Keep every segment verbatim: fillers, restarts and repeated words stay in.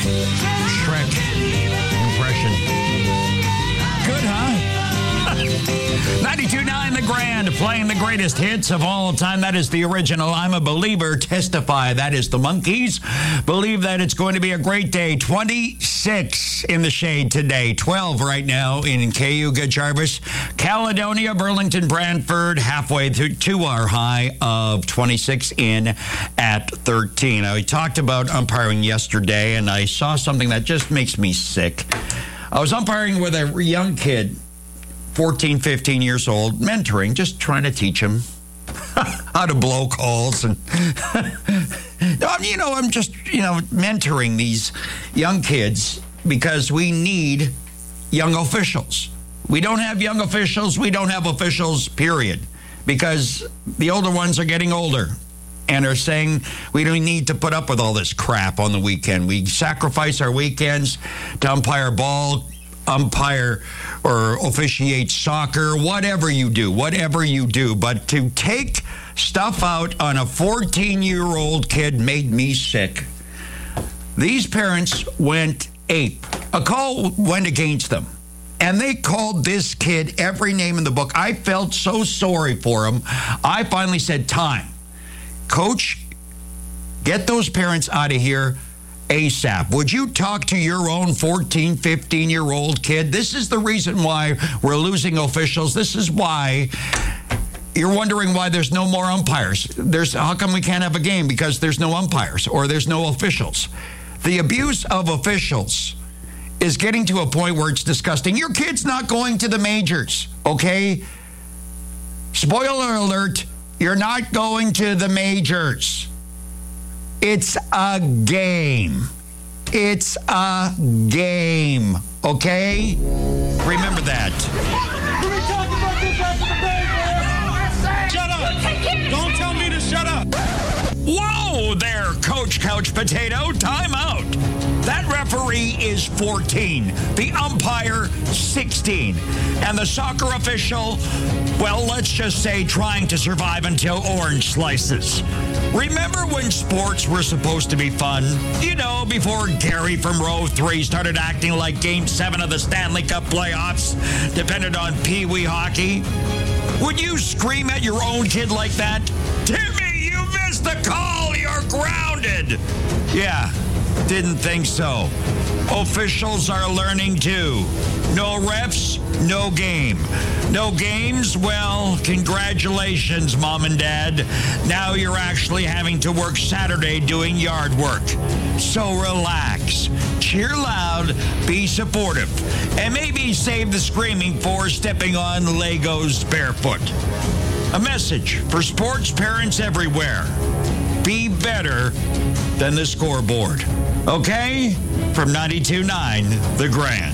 Shrek impression. Good, huh? ninety-two point nine The Grand, playing the greatest hits of all time. That is the original I'm a Believer. Testify. That is the Monkees. Believe that it's going to be a great day. twenty-six in the shade today. twelve right now in Cayuga, Jarvis, Caledonia, Burlington, Brantford, halfway through to our high of twenty-six in at thirteen. I talked about umpiring yesterday, and I saw something that just makes me sick. I was umpiring with a young kid, fourteen, fifteen years old, mentoring, just trying to teach him how to blow calls. And, you know, I'm just, you know, mentoring these young kids because we need young officials. We don't have young officials. We don't have officials, period, because the older ones are getting older and are saying we don't need to put up with all this crap on the weekend. We sacrifice our weekends to umpire ball, umpire or officiate soccer, whatever you do, whatever you do. But to take stuff out on a fourteen-year-old kid made me sick. These parents went ape. A call went against them, and they called this kid every name in the book. I felt so sorry for him. I finally said, time. Coach, get those parents out of here ASAP. Would you talk to your own fourteen, fifteen-year-old kid? This is the reason why we're losing officials. This is why you're wondering why there's no more umpires. There's how come we can't have a game? Because there's no umpires or there's no officials. The abuse of officials is getting to a point where it's disgusting. Your kid's not going to the majors, okay? Spoiler alert, you're not going to the majors. It's a game. It's a game, okay? Remember that. Can we talk about this after the break? Shut up! Don't tell me to shut up! Whoa there, Coach Couch Potato. Time out. That referee is fourteen. The umpire, sixteen. And the soccer official, well, let's just say trying to survive until orange slices. Remember when sports were supposed to be fun? You know, before Gary from row three started acting like Game seven of the Stanley Cup playoffs depended on Pee Wee hockey? Would you scream at your own kid like that? Timmy, you missed the call! You're grounded! Yeah, didn't think so. Officials are learning too. No refs, no game. No games? Well, congratulations, Mom and Dad. Now you're actually having to work Saturday doing yard work. So relax, cheer loud, be supportive, and maybe save the screaming for stepping on Legos barefoot. A message for sports parents everywhere. Be better than the scoreboard. Okay? From ninety-two point nine The Grand.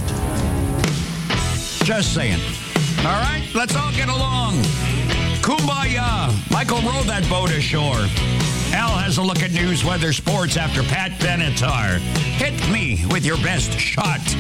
Just saying. All right, let's all get along. Kumbaya. Michael, row that boat ashore. Al has a look at news, weather, sports after Pat Benatar. Hit me with your best shot.